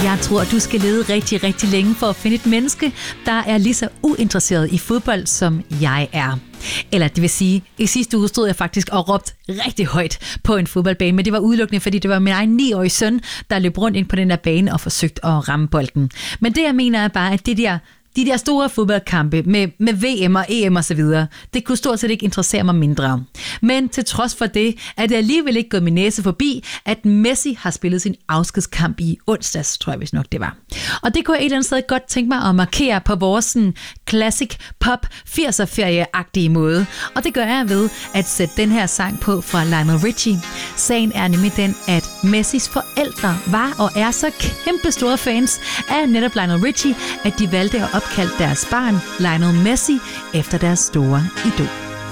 Jeg tror, at du skal lede rigtig, rigtig længe for at finde et menneske, der er lige så uinteresseret i fodbold, som jeg er. Eller det vil sige, i sidste uge stod jeg faktisk og råbte rigtig højt på en fodboldbane, men det var udelukkende, fordi det var min egen 9-årige søn, der løb rundt ind på den der bane og forsøgte at ramme bolden. Men det jeg mener er bare, at de der store fodboldkampe med VM og EM og så videre, det kunne stort set ikke interessere mig mindre. Men til trods for det, er det alligevel ikke gået min næse forbi, at Messi har spillet sin afskedskamp i onsdags, tror jeg vist nok det var. Og det kunne jeg et eller andet sted godt tænke mig at markere på vores sådan classic pop 80'er-ferie-agtige måde. Og det gør jeg ved at sætte den her sang på fra Lionel Richie. Sagen er nemlig den, at Messis forældre var og er så kæmpe store fans af netop Lionel Richie, at de valgte at opkalde deres barn Lionel Messi efter deres store idol.